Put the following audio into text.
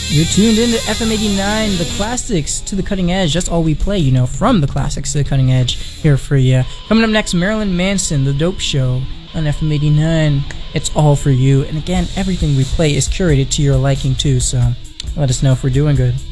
You're tuned in to FM 89, the classics to the cutting edge. That's all we play, you know, from the classics to the cutting edge here for you. Coming up next, Marilyn Manson, The Dope Show on FM 89. It's all for you. And again, everything we play is curated to your liking too, so let us know if we're doing good.